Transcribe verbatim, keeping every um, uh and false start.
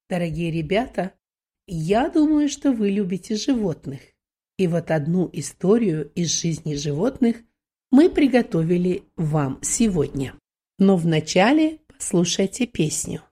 Дорогие ребята, я думаю, что вы любите животных. И вот одну историю из жизни животных мы приготовили вам сегодня. Но вначале послушайте песню.